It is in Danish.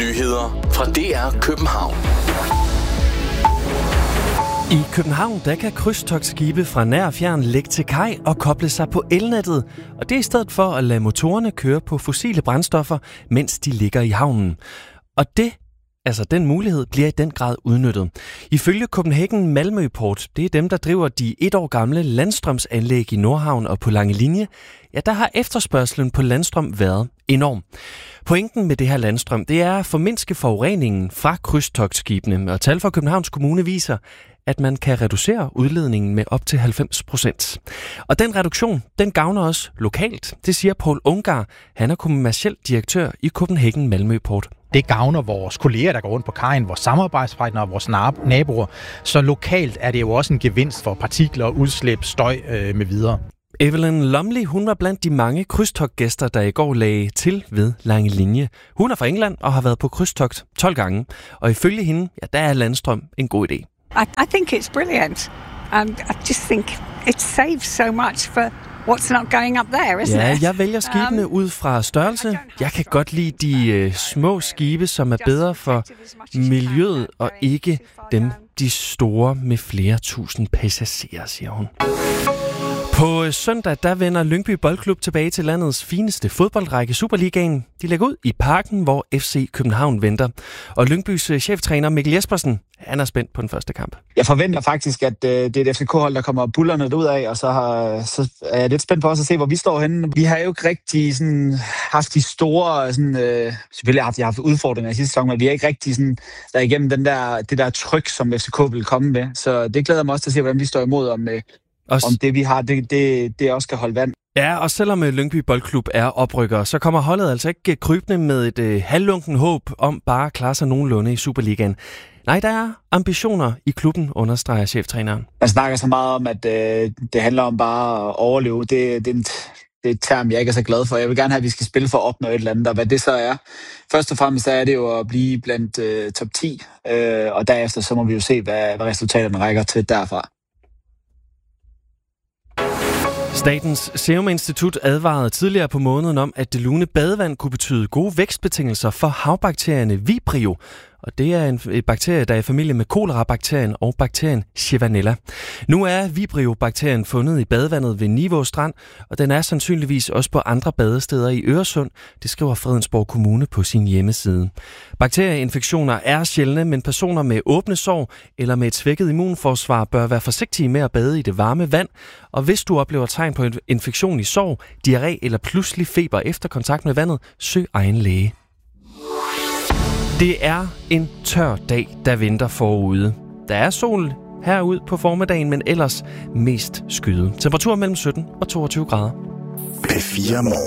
nyheder fra DR København. I København der kan krydstogtskibe fra nær og fjern lægge til kaj og koble sig på elnettet. Og det er i stedet for at lade motorerne køre på fossile brændstoffer, mens de ligger i havnen. Og den mulighed bliver i den grad udnyttet. Ifølge Copenhagen Malmø Port, det er dem, der driver de 1 år gamle landstrømsanlæg i Nordhavn og på Langelinje, ja, der har efterspørgselen på landstrøm været enorm. Pointen med det her landstrøm, det er at formindske forureningen fra krydstogtskibene, og tal fra Københavns Kommune viser, at man kan reducere udledningen med op til 90%. Og den reduktion, den gavner også lokalt. Det siger Paul Ungar. Han er kommerciel direktør i Copenhagen Malmø Port. Det gavner vores kolleger, der går rundt på kajen, vores samarbejdspartnere og vores naboer. Så lokalt er det jo også en gevinst for partikler, udslip, støj med videre. Evelyn Lumley, hun var blandt de mange krydstogtgæster, der i går lagde til ved Langelinje. Hun er fra England og har været på krydstogt 12 gange. Og ifølge hende, ja, der er landstrøm en god idé. I think it's brilliant. I just think it saves so much for what's not going up there, isn't it? Ja, jeg vælger skibene ud fra størrelse. Jeg kan godt lide de små skibe, som er bedre for miljøet, og ikke de store med flere tusind passagerer, siger hun. På søndag, der vender Lyngby Boldklub tilbage til landets fineste fodboldrække, Superligaen. De lægger ud i Parken, hvor FC København venter. Og Lyngbys cheftræner Mikkel Jespersen, han er spændt på den første kamp. Jeg forventer faktisk, at det er et FCK-hold, der kommer bullerne ud af, og så er jeg lidt spændt på også at se, hvor vi står henne. Vi har jo ikke rigtig haft de store, selvfølgelig har vi haft udfordringer i sidste sæson, men vi har ikke rigtig der igennem det der tryk, som FCK vil komme med. Så det glæder mig også til at se, hvordan vi står imod om det, vi har, det også skal holde vand. Ja, og selvom Lyngby Boldklub er oprykker, så kommer holdet altså ikke krybende med et halvlunken håb om bare at klare sig nogenlunde i Superligaen. Nej, der er ambitioner i klubben, understreger cheftræneren. Man snakker så meget om, at det handler om bare at overleve. Det er et term, jeg ikke er så glad for. Jeg vil gerne have, at vi skal spille for at opnå et eller andet, og hvad det så er. Først og fremmest er det jo at blive blandt top 10, og derefter så må vi jo se, hvad resultaterne rækker til derfra. Statens Serum Institut advarede tidligere på måneden om, at det lune badevand kunne betyde gode vækstbetingelser for havbakterierne Vibrio. Og det er en bakterie, der er i familie med cholera-bakterien og bakterien Chivanella. Nu er Vibrio-bakterien fundet i badevandet ved Nivå Strand, og den er sandsynligvis også på andre badesteder i Øresund, det skriver Fredensborg Kommune på sin hjemmeside. Bakterieinfektioner er sjældne, men personer med åbne sår eller med et svækket immunforsvar bør være forsigtige med at bade i det varme vand. Og hvis du oplever tegn på en infektion i sår, diarré eller pludselig feber efter kontakt med vandet, søg egen læge. Det er en tør dag, der venter forude. Der er sol herude på formiddagen, men ellers mest skyet. Temperatur mellem 17 og 22 grader. P4 Morgen.